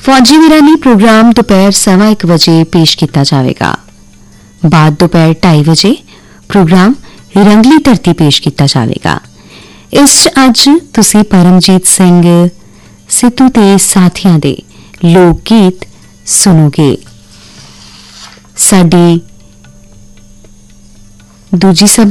फौजी वीरानी प्रोग्राम दोपहर 1:15 वजे पेश किया जाएगा। बाद दोपहर 2:30 वजे प्रोग्राम रंगली धरती पेश किया जाएगा। इस अज तुसी परमजीत सिंह सिद्धू ते साथियां दे लोक गीत सुनोगे। साडी दूजी सभा